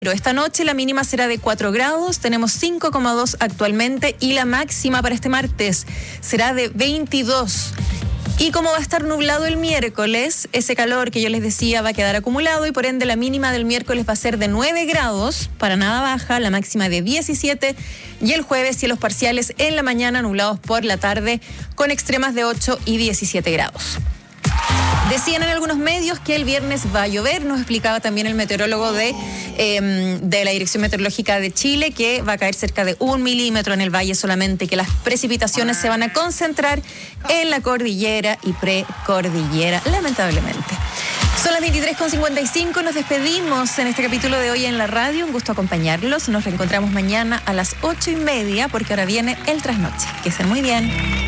Pero esta noche la mínima será de 4 grados, tenemos 5,2 actualmente y la máxima para este martes será de 22. Y como va a estar nublado el miércoles, ese calor que yo les decía va a quedar acumulado y por ende la mínima del miércoles va a ser de 9 grados, para nada baja, la máxima de 17 y el jueves cielos parciales en la mañana, nublados por la tarde con extremas de 8 y 17 grados. Decían en algunos medios que el viernes va a llover, nos explicaba también el meteorólogo de la Dirección Meteorológica de Chile que va a caer cerca de 1 milímetro en el valle solamente, que las precipitaciones se van a concentrar en la cordillera y precordillera, lamentablemente. Son las 23:55, nos despedimos en este capítulo de hoy en la radio, un gusto acompañarlos, nos reencontramos mañana a las 8:30 porque ahora viene el trasnoche. Que estén muy bien.